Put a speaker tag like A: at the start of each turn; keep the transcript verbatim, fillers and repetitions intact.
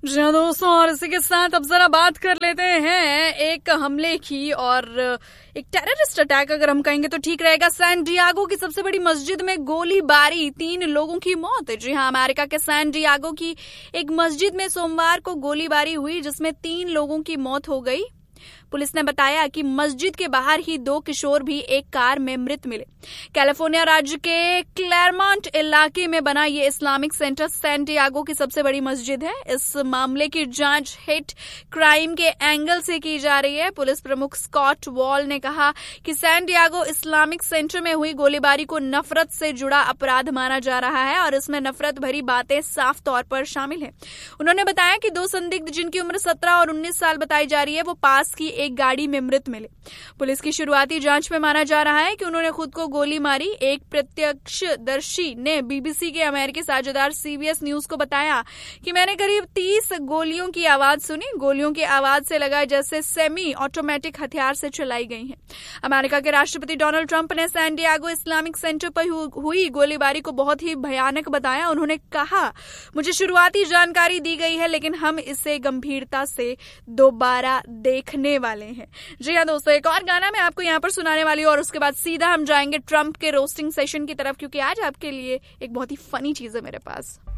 A: जी हाँ दोस्तों, और इसी के साथ अब जरा बात कर लेते हैं एक हमले की, और एक टेररिस्ट अटैक अगर हम कहेंगे तो ठीक रहेगा। सैन डियागो की सबसे बड़ी मस्जिद में गोलीबारी, तीन लोगों की मौत। जी हाँ, अमेरिका के सैन डियागो की एक मस्जिद में सोमवार को गोलीबारी हुई जिसमें तीन लोगों की मौत हो गई। पुलिस ने बताया कि मस्जिद के बाहर ही दो किशोर भी एक कार में मृत मिले। कैलिफोर्निया राज्य के क्लेरमॉन्ट इलाके में बना ये इस्लामिक सेंटर सैन डियागो की सबसे बड़ी मस्जिद है। इस मामले की जांच हेट क्राइम के एंगल से की जा रही है। पुलिस प्रमुख स्कॉट वॉल ने कहा कि सैन डियागो इस्लामिक सेंटर में हुई गोलीबारी को नफरत से जुड़ा अपराध माना जा रहा है और इसमें नफरत भरी बातें साफ तौर पर शामिल हैं। उन्होंने बताया कि दो संदिग्ध जिनकी उम्र सत्रह और उन्नीस साल बताई जा रही है वो पास की एक गाड़ी में मृत मिले। पुलिस की शुरुआती जांच में माना जा रहा है कि उन्होंने खुद को गोली मारी। एक प्रत्यक्षदर्शी ने बीबीसी के अमेरिकी साझेदार सीबीएस न्यूज को बताया कि मैंने करीब तीस गोलियों की आवाज सुनी। गोलियों की आवाज से लगा जैसे सेमी ऑटोमेटिक हथियार से चलाई गई हैं। अमेरिका के राष्ट्रपति डोनाल्ड ट्रंप ने सैन डियागो इस्लामिक सेंटर पर हुई गोलीबारी को बहुत ही भयानक बताया। उन्होंने कहा, मुझे शुरुआती जानकारी दी गई है लेकिन हम इसे गंभीरता से दोबारा देखने वाले हैं। जी हाँ दोस्तों, एक और गाना मैं आपको यहाँ पर सुनाने वाली हूँ और उसके बाद सीधा हम जाएंगे ट्रंप के रोस्टिंग सेशन की तरफ, क्योंकि आज आपके लिए एक बहुत ही फनी चीज है मेरे पास।